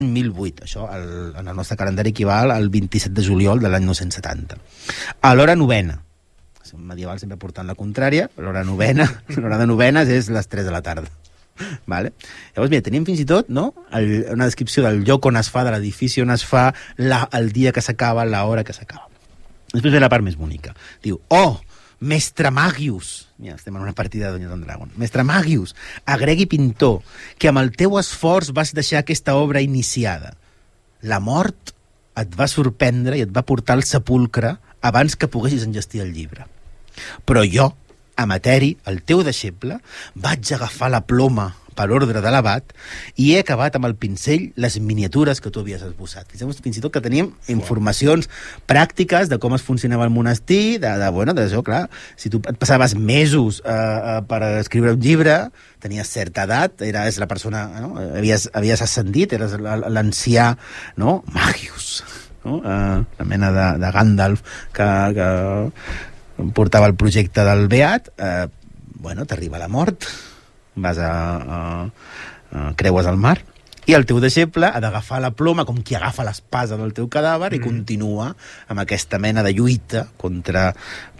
1008. Això en el nostre calendari equival al 27 de juliol de l'any 970. A l'hora novena. Medieval sempre portant la contrària, l'hora de novenes és les 3 de la tarda. Vale? Llavors, mira, tenim fins i tot, no?, una descripció del lloc on es fa, de l'edifici on es fa, el dia que s'acaba, l'hora que s'acaba. Després ve la part més bonica. Diu, Mestre Magius, mira, estem en una partida de Dungeons & Dragons, Mestre Magius, agreg i pintor, que amb el teu esforç vas deixar aquesta obra iniciada. La mort et va sorprendre i et va portar al sepulcre abans que poguessis enllestir el llibre. Però jo, Amateri, el teu deixeble, vaig agafar la ploma per ordre de l'abat i he acabat amb el pincell les miniatures que tu havies esbossat. Fins i tot que tenim informacions pràctiques de com es funcionava el monestir, d'això, clar, si tu et passaves mesos per escriure un llibre, tenies certa edat, eres la persona, no? havies ascendit, eres l'ancià, no? Magius, no? La mena de Gandalf que portava el projecte del Beat, t'arriba la mort, vas creues el mar, i el teu deixeble ha d'agafar la ploma com qui agafa l'espasa del teu cadàver i continua amb aquesta mena de lluita contra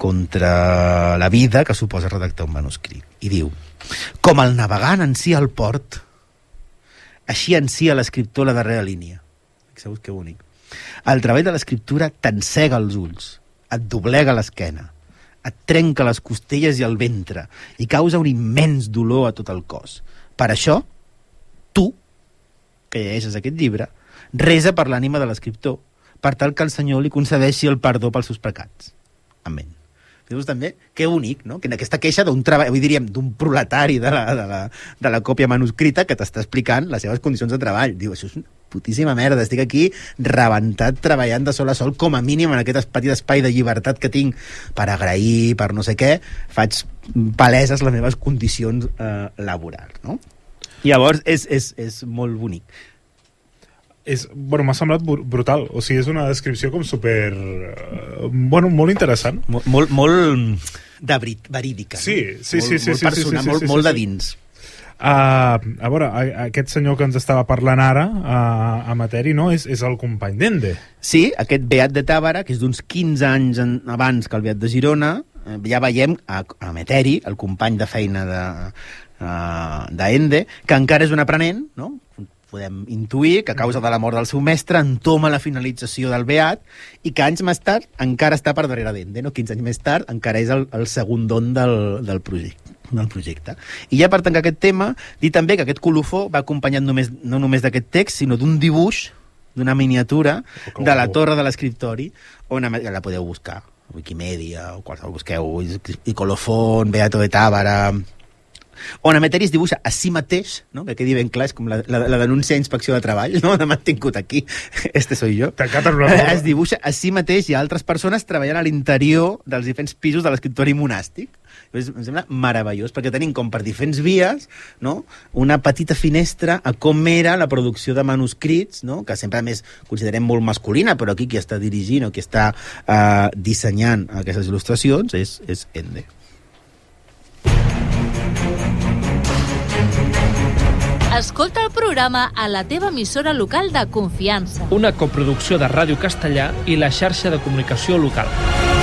la vida que suposa redactar un manuscrit. I diu, com el navegant ansia el port, així ansia l'escriptor la darrera línia. Fixeu-vos que bonic. El treball de l'escriptura t'encega els ulls, et doblega l'esquena, et trenca les costelles i el ventre i causa un immens dolor a tot el cos. Per això, tu, que llegeixes aquest llibre, resa per l'ànima de l'escriptor, per tal que el Senyor li concedeixi el perdó pels seus pecats. Amén. Feu-vos també que bonic, no? Que en aquesta queixa d'un treball, avui diríem, d'un proletari de la còpia manuscrita que t'està explicant les seves condicions de treball. Diu, això és una putíssima merda, estic aquí rebentat treballant de sol a sol, com a mínim en aquest petit espai de llibertat que tinc per agrair, per no sé què, faig paleses les meves condicions laborals, no? Llavors és molt bonic. M'ha semblat brutal, o sigui, és una descripció com super... molt interessant. Molt verídica. Sí. Molt personal, molt de dins. A veure, aquest senyor que ens estava parlant ara, a Materi, no? És el company d'Ende. Sí, aquest Beat de Tàbara, que és d'uns 15 anys abans que el Beat de Girona, ja veiem a Materi, el company de feina d'Ende, que encara és un aprenent, no? Podem intuir que a causa de la mort del seu mestre entoma la finalització del Beat i que anys més tard encara està per darrere d'Ende, no? 15 anys més tard encara és el segon don del projecte. I ja per tancar aquest tema, dir també que aquest colofó va acompanyat no només d'aquest text, sinó d'un dibuix, d'una miniatura de la torre de l'escriptori, on la podeu buscar, a Wikimedia o qualsevol, busqueu i colofón, Beato de Tàbara, on Amateri es dibuixa a si mateix, no? Que quedi ben clar, és com la denúncia a inspecció de treball, no? Demà han tingut aquí, soy jo. Es dibuixa a si mateix i a altres persones treballant a l'interior dels diferents pisos de l'escriptori monàstic. Em sembla meravellós, perquè tenim com per diferents vies, no? Una petita finestra a com era la producció de manuscrits, no? Que sempre a més considerem molt masculina, però aquí qui està dirigint o qui està dissenyant aquestes il·lustracions és Ende. Escolta el programa a la teva emissora local de confiança. Una coproducció de Ràdio Castellà i la xarxa de comunicació local.